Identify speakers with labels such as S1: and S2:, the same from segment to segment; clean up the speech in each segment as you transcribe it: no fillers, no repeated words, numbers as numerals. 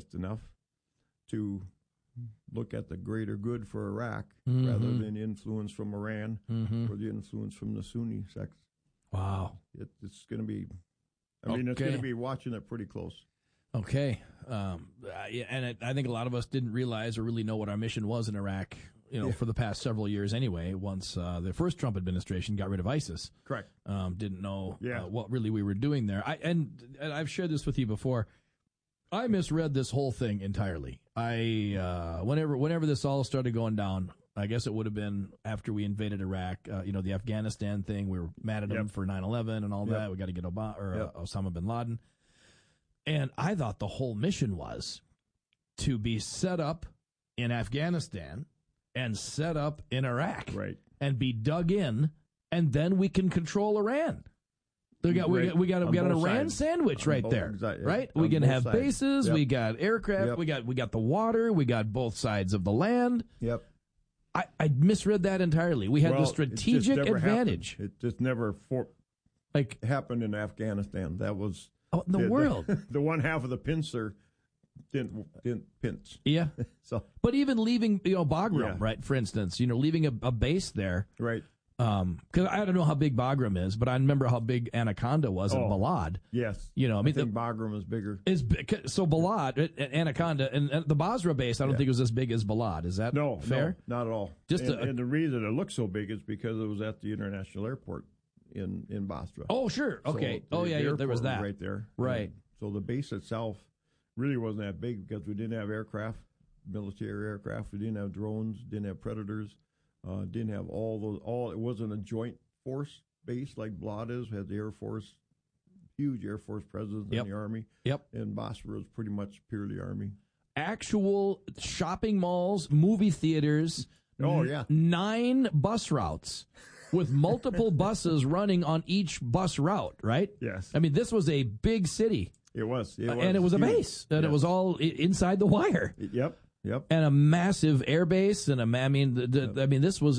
S1: organized enough to look at the greater good for Iraq rather than influence from Iran or the influence from the Sunni sects.
S2: Wow.
S1: It's going to be, it's going to be watching it pretty close.
S2: Okay. I think a lot of us didn't realize or really know what our mission was in Iraq, for the past several years anyway, once the first Trump administration got rid of ISIS.
S1: Correct.
S2: Didn't know what really we were doing there. And I've shared this with you before. I misread this whole thing entirely. Whenever this all started going down, I guess it would have been after we invaded Iraq. The Afghanistan thing. We were mad at them for 9/11 and all that. We got to get Osama bin Laden. And I thought the whole mission was to be set up in Afghanistan and set up in Iraq,
S1: right,
S2: and be dug in, and then we can control Iran. We got an Iran sandwich right there, right? We can have bases. We got aircraft. We got the water. We got both sides of the land.
S1: Yep.
S2: I misread that entirely. We had the strategic advantage.
S1: It just never happened in Afghanistan. That was
S2: in the world.
S1: The one half of the pincer didn't pinch.
S2: Yeah. But even leaving Bagram,
S1: Yeah.
S2: right? For instance, leaving a base there,
S1: right?
S2: Because I don't know how big Bagram is, but I remember how big Anaconda was in Balad.
S1: Yes.
S2: I
S1: think Bagram is bigger.
S2: So Balad, Anaconda, and the Basra base, I don't think it was as big as Balad. Is that fair?
S1: No, not at all. And the reason it looks so big is because it was at the international airport in Basra.
S2: Oh, sure. Okay.
S1: So
S2: there was that.
S1: Right there.
S2: Right.
S1: So the base itself really wasn't that big because we didn't have aircraft, military aircraft. We didn't have drones, didn't have Predators. Didn't have it wasn't a joint force base like Balad is. We had the Air Force, huge Air Force presence in the Army.
S2: Yep.
S1: And Basra was pretty much purely Army.
S2: Actual shopping malls, movie theaters. 9 bus routes with multiple buses running on each bus route, right?
S1: Yes.
S2: This was a big city.
S1: It was.
S2: And it was a base. And it was all inside the wire.
S1: Yep.
S2: And a massive air base, and this was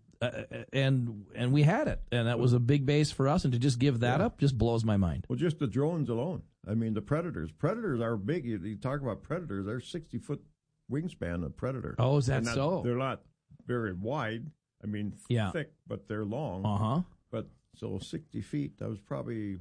S2: and we had it, and that was a big base for us, and to just give that up just blows my mind.
S1: Well, just the drones alone. The Predators are big. You talk about Predators, they're 60-foot wingspan of Predator.
S2: Oh, is that so?
S1: They're not very wide. Thick, but they're long. But so 60 feet. That was probably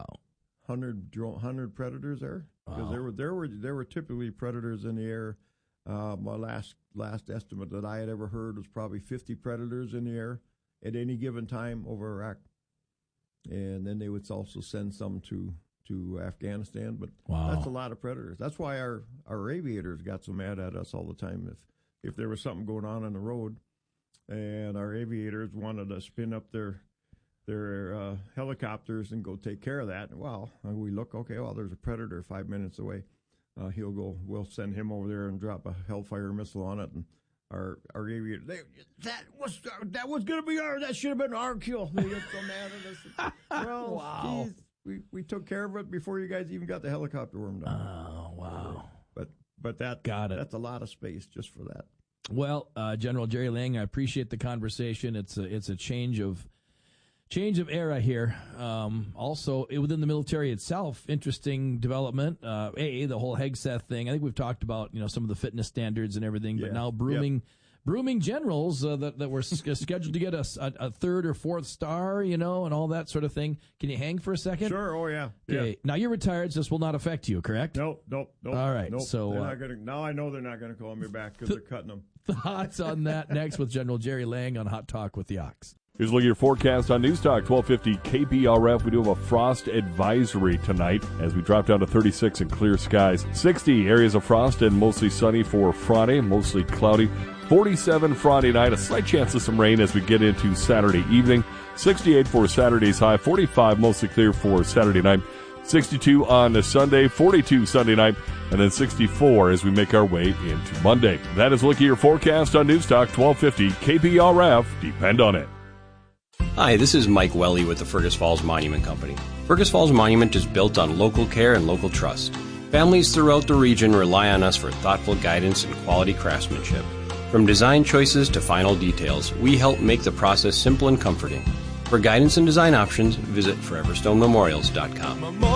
S1: 100 Predators there, because there were typically Predators in the air. My last estimate that I had ever heard was probably 50 Predators in the air at any given time over Iraq. And then they would also send some to Afghanistan. But that's a lot of Predators. That's why our aviators got so mad at us all the time. If there was something going on the road and our aviators wanted to spin up their helicopters and go take care of that, we look, there's a Predator 5 minutes away. We'll send him over there and drop a Hellfire missile on it, and our aviator, that was going to be ours. That should have been our kill. They get so mad at us. Geez, we took care of it before you guys even got the helicopter warmed up.
S2: Oh, wow.
S1: But that's a lot of space just for that.
S2: Well, General Jerry Lang, I appreciate the conversation. It's a change of era here. Also, within the military itself, interesting development. The whole Hegseth thing. I think we've talked about some of the fitness standards and everything, but now brooming generals that were scheduled to get a 3rd or 4th star, and all that sort of thing. Can you hang for a second?
S1: Sure. Oh yeah.
S2: Okay. Yeah. Now you're retired, so this will not affect you, correct?
S1: Nope.
S2: All right.
S1: Nope.
S2: So
S1: now I know they're not going to call me back because they're cutting them.
S2: Thoughts on that next with General Jerry Lang on Hot Talk with the Ox.
S3: Here's a look at your forecast on News Talk 1250 KBRF. We do have a frost advisory tonight as we drop down to 36 and clear skies. 60 areas of frost and mostly sunny for Friday, mostly cloudy. 47 Friday night, a slight chance of some rain as we get into Saturday evening. 68 for Saturday's high, 45 mostly clear for Saturday night. 62 on Sunday, 42 Sunday night, and then 64 as we make our way into Monday. That is a look at your forecast on News Talk 1250 KBRF. Depend on it.
S4: Hi, this is Mike Welly with the Fergus Falls Monument Company. Fergus Falls Monument is built on local care and local trust. Families throughout the region rely on us for thoughtful guidance and quality craftsmanship. From design choices to final details, we help make the process simple and comforting. For guidance and design options, visit foreverstonememorials.com.